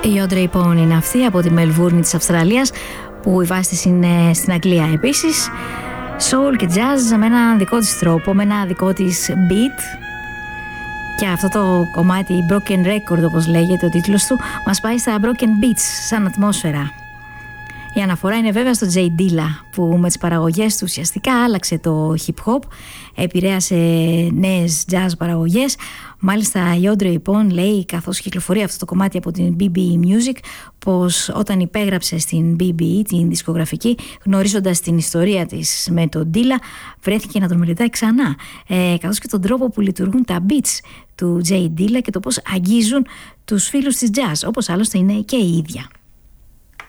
Η Audrey Pone είναι αυτή από τη Μελβούρνη της Αυστραλίας, που η βάση της είναι στην Αγγλία επίσης. Soul και jazz με ένα δικό της τρόπο, με ένα δικό της beat. Και αυτό το κομμάτι, Broken Record όπως λέγεται ο τίτλος του, μας πάει στα Broken Beats σαν ατμόσφαιρα. Η αναφορά είναι βέβαια στο Jay Dilla, που με τις παραγωγές του ουσιαστικά άλλαξε το hip hop, επηρέασε νέες jazz παραγωγές. Μάλιστα η Audrey Pone λέει, καθώς κυκλοφορεί αυτό το κομμάτι από την BBE Music, πως όταν υπέγραψε στην BBE την δισκογραφική, γνωρίζοντας την ιστορία της με τον Dilla, βρέθηκε να τον μελετάει ξανά, καθώς και τον τρόπο που λειτουργούν τα beats του Jay Dilla και το πως αγγίζουν τους φίλους της jazz, όπως άλλωστε είναι και η ίδια.